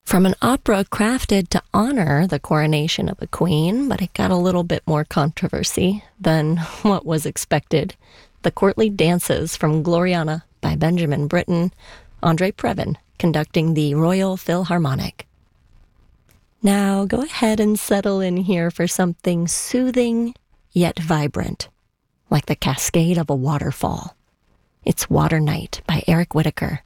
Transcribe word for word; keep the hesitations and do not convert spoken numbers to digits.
From an opera crafted to honor the coronation of a queen, but it got a little bit more controversy than what was expected. The Courtly Dances from Gloriana by Benjamin Britten, Andre Previn conducting the Royal Philharmonic. Now go ahead and settle in here for something soothing yet vibrant, like the cascade of a waterfall. It's Water Night by Eric Whitacre.